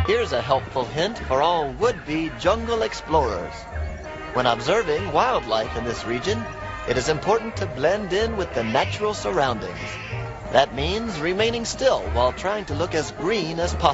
Here's a helpful hint for all would-be jungle explorers. When observing wildlife in this region, it is important to blend in with the natural surroundings. That means remaining still while trying to look as green as possible.